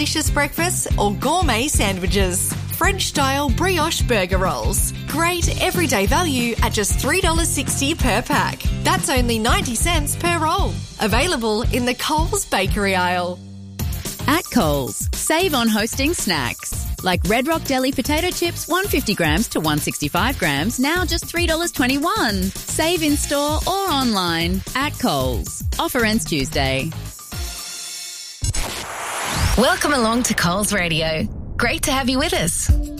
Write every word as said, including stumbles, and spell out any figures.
delicious breakfasts or gourmet sandwiches. French-style brioche burger rolls. Great everyday value at just three dollars sixty per pack. That's only ninety cents per roll. Available in the Coles bakery aisle. At Coles, save on hosting snacks. Like Red Rock Deli potato chips, one hundred fifty grams to one hundred sixty-five grams, now just three dollars twenty-one. Save in-store or online. At Coles. Offer ends Tuesday. Welcome along to Coles Radio. Great to have you with us.